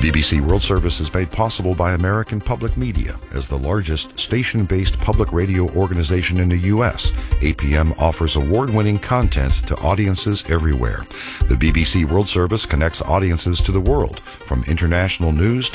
BBC World Service is made possible by American Public Media. As the largest station-based public radio organization in the U.S., APM offers award-winning content to audiences everywhere. The BBC World Service connects audiences to the world, from international news to